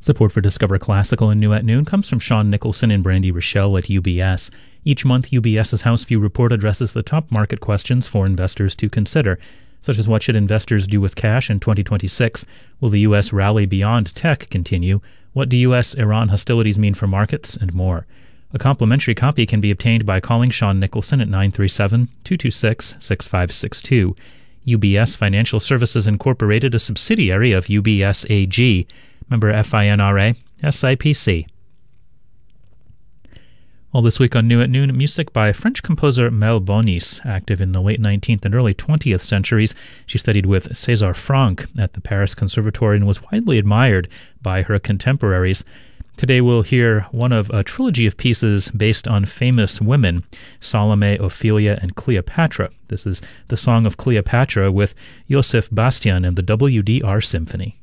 Support for Discover Classical and New at Noon comes from Sean Nicholson and Brandy Rochelle at UBS. Each month, UBS's House View Report addresses the top market questions for investors to consider, such as what should investors do with cash in 2026? Will the U.S. rally beyond tech continue? What do U.S.-Iran hostilities mean for markets? And more. A complimentary copy can be obtained by calling Sean Nicholson at 937-226-6562. UBS Financial Services Incorporated, a subsidiary of UBS AG. Member FINRA, SIPC. Well, this week on New at Noon, music by French composer Mel Bonis, active in the late 19th and early 20th centuries. She studied with César Franck at the Paris Conservatory and was widely admired by her contemporaries. Today we'll hear one of a trilogy of pieces based on famous women, Salome, Ophelia, and Cleopatra. This is the Song of Cleopatra with Joseph Bastian and the WDR Symphony.